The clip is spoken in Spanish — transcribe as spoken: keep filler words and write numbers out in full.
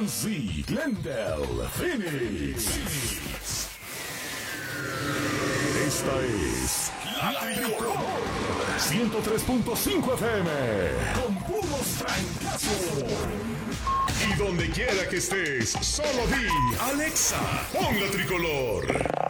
Z, Glendale, Phoenix. Esta es La Tricolor ciento tres punto cinco F M con puros trancazos. Y donde quiera que estés, solo di Alexa, pon La Tricolor.